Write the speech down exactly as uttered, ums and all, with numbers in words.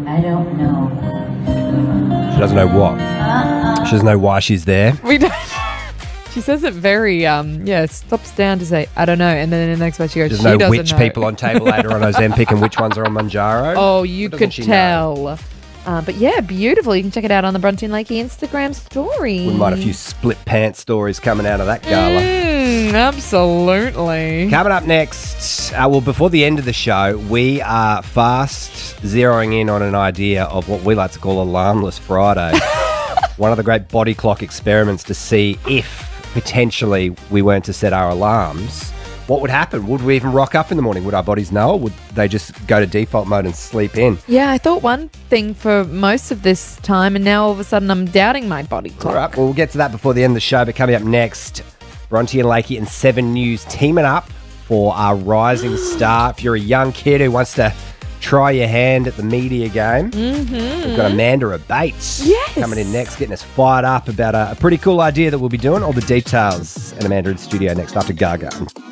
I don't know. She doesn't know what. Uh-uh. She doesn't know why she's there. We don't. She says it very, um, yeah, stops down to say, I don't know. And then in the next one she goes, She she doesn't know doesn't which know. people on table eight are on Ozempic and which ones are on Mounjaro. Oh, you What doesn't could she tell. Uh, but yeah, beautiful. You can check it out on the Bronte and Lakey Instagram story. We might have a few split pants stories coming out of that gala. Mm, absolutely. Coming up next, uh, well, before the end of the show, we are fast zeroing in on an idea of what we like to call Alarmless Friday. One of the great body clock experiments to see if potentially we weren't to set our alarms, what would happen? Would we even rock up in the morning? Would our bodies know, or would they just go to default mode and sleep in? Yeah, I thought one thing for most of this time, and now all of a sudden I'm doubting my body All clock. right, well, we'll get to that before the end of the show, but coming up next, Bronte and Lakey and Seven News teaming up for our Rising Star. If you're a young kid who wants to try your hand at the media game, Mm-hmm. we've got Amanda Bates Yes. coming in next, getting us fired up about a, a pretty cool idea that we'll be doing. All the details and Amanda in studio next after Gaga.